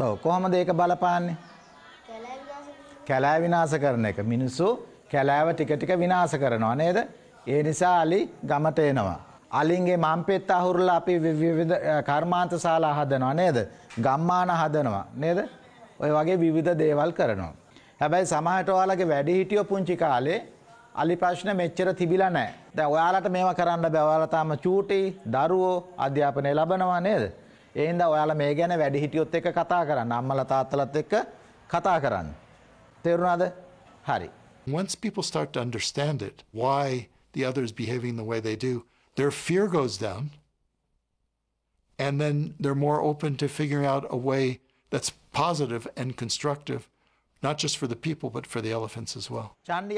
ඔව් කොහොමද ඒක බලපාන්නේ? කැලෑ විනාශ කරන එක. මිනිස්සු කැලෑව ටික ටික විනාශ කරනවා නේද? ඒ නිසා අලි ගමට එනවා. අලින්ගේ මම්පෙත් අහුරලා අපි විවිධ කර්මාන්ත ශාලා හදනවා නේද? ගම්මාන හදනවා නේද? ඔය වගේ විවිධ දේවල් කරනවා. හැබැයි සමහරට ඔයාලගේ වැඩිහිටියෝ පුංචි කාලේ අලි ප්‍රශ්න මෙච්චර තිබිලා නැහැ. දැන් ඔයාලට මේවා කරන්න බෑ. ඔයාලා තාම චූටි, දරුවෝ අධ්‍යාපනය ලබනවා නේද? ඒ හින්දා ඔයාලා මේ ගැන වැඩිහිටියොත් එක්ක කතා කරන්න. අම්මලා තාත්තලාත් එක්ක කතා කරන්න. තේරුණාද? හරි. Once people start to understand it, why the other is behaving the way they do, their fear goes down, and then they're more open to figuring out a way that's positive and constructive, not just for the people, but for the elephants as well.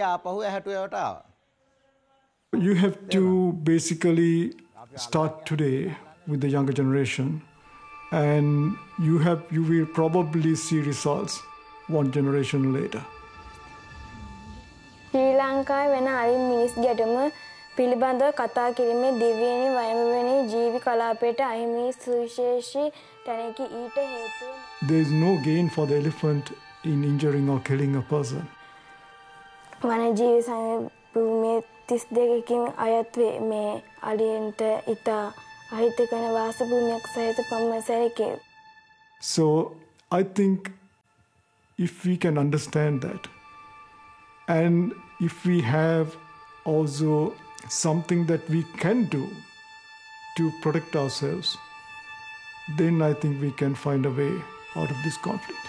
You have to basically start today with the younger generation, and you will probably see results one generation later. ශ්‍රී ලංකාවේ වෙන අලි මිනිස් ගැටුම පිළිබඳව කතා කිරීමේ දිව්‍යනි වයඹවෙනි ජීවි කලාපයට අහිමි සුවිශේෂී තැනකි ඊට හේතුව There is no gain for the elephant in injuring or killing a person. වනජීවි සංභූමියේ 32කින් අයත් වේ මේ අලියන්ට ඉතා අහිතකර වාස භූමියක් සහිත පම්මසැලකේ. So I think if we can understand that, and if we have also something that we can do to protect ourselves, then I think we can find a way out of this conflict.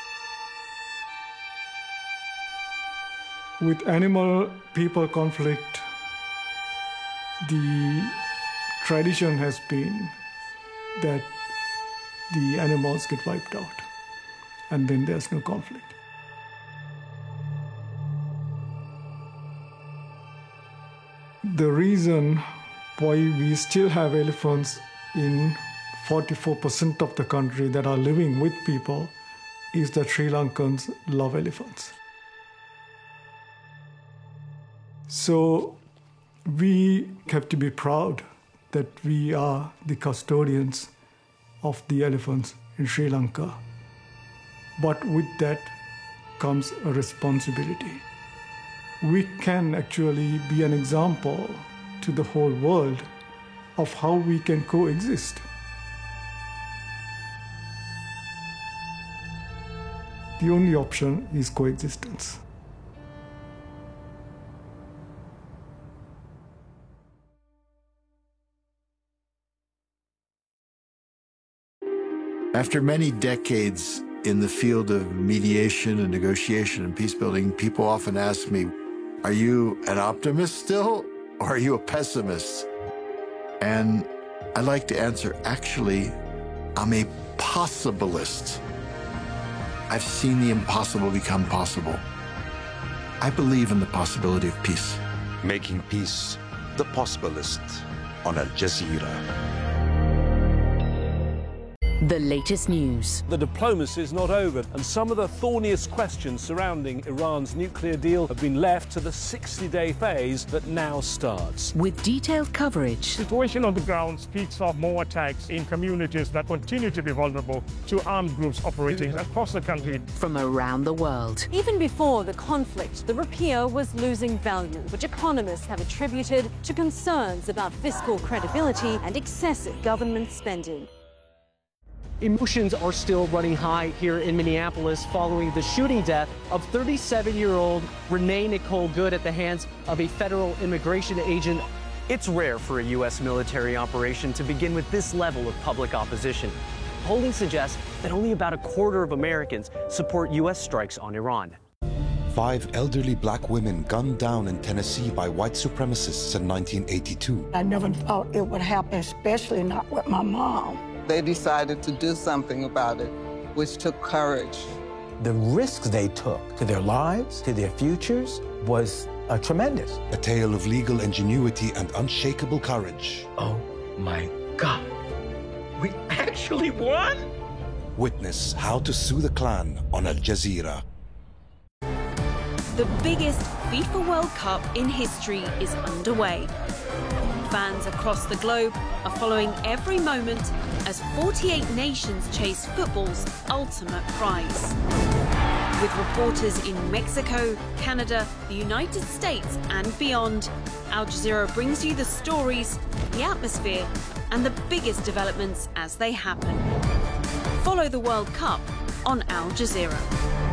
With animal-people conflict, the tradition has been that the animals get wiped out, and then there's no conflict. The reason why we still have elephants in 44% of the country that are living with people is that Sri Lankans love elephants. So we have to be proud that we are the custodians of the elephants in Sri Lanka. But with that comes a responsibility. We can actually be an example to the whole world of how we can coexist. The only option is coexistence. After many decades in the field of mediation and negotiation and peace building, people often ask me, are you an optimist still, or are you a pessimist? And I like to answer, actually, I'm a possibilist. I've seen the impossible become possible. I believe in the possibility of peace. Making Peace, The Possibilist on Al Jazeera. The latest news. The diplomacy is not over, and some of the thorniest questions surrounding Iran's nuclear deal have been left to the 60-day phase that now starts. With detailed coverage. The situation on the ground speaks of more attacks in communities that continue to be vulnerable to armed groups operating across the country. From around the world. Even before the conflict, the rupiah was losing value, which economists have attributed to concerns about fiscal credibility and excessive government spending. Emotions are still running high here in Minneapolis following the shooting death of 37-year-old Renee Nicole Good at the hands of a federal immigration agent. It's rare for a U.S. military operation to begin with this level of public opposition. Polling suggests that only about a quarter of Americans support U.S. strikes on Iran. 5 elderly black women gunned down in Tennessee by white supremacists in 1982. I never thought it would happen, especially not with my mom. They decided to do something about it, which took courage. The risks they took to their lives, to their futures, was tremendous. A tale of legal ingenuity and unshakable courage. Oh my God. We actually won? Witness How to Sue the Klan on Al Jazeera. The biggest FIFA World Cup in history is underway. fans across the globe are following every moment as 48 nations chase football's ultimate prize. With reporters in Mexico, Canada, the United States and beyond, Al Jazeera brings you the stories, the atmosphere and the biggest developments as they happen. Follow the World Cup on Al Jazeera.